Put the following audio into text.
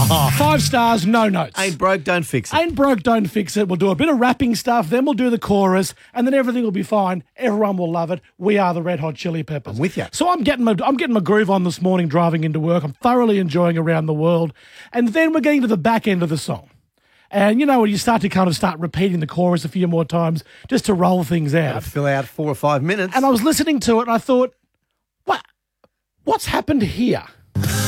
5 stars, no notes. Ain't broke, don't fix it. Ain't broke, don't fix it. We'll do a bit of rapping stuff, then we'll do the chorus, and then everything will be fine. Everyone will love it. We are the Red Hot Chili Peppers. I'm with you. So I'm getting my groove on this morning driving into work. I'm thoroughly enjoying Around the World. And then we're getting to the back end of the song. And you know when you start repeating the chorus a few more times just to roll things out. Fill out 4 or 5 minutes. And I was listening to it and I thought, what's happened here?